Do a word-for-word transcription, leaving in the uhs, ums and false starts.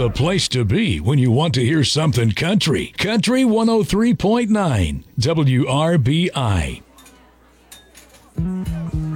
the place to be when you want to hear something country. Country one oh three point nine W R B I.